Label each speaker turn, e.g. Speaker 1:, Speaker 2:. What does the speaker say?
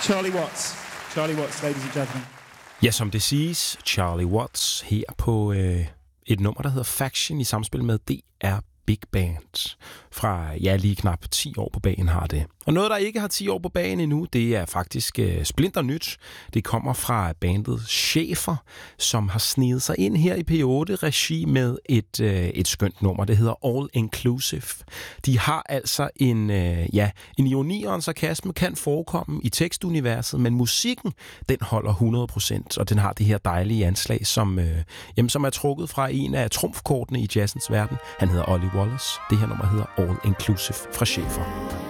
Speaker 1: Charlie Watts. Charlie Watts, ladies and gentlemen.
Speaker 2: Ja, som det siges, Charlie Watts her på et nummer, der hedder Faction i samspil med DR Big Band. Fra, ja, lige knap 10 år på bagen har det. Og noget, der ikke har 10 år på bagen endnu, det er faktisk splinter nyt. Det kommer fra bandet Schäfer, som har sneget sig ind her i P8-regi med et skønt nummer. Det hedder All Inclusive. De har altså en ironi og en sarkasme kan forekomme i tekstuniverset, men musikken, den holder 100%, og den har det her dejlige anslag, som er trukket fra en af trumfkortene i jazzens verden. Han hedder Ollie Wallace. Det her nummer hedder All Inclusive fra Schäfer.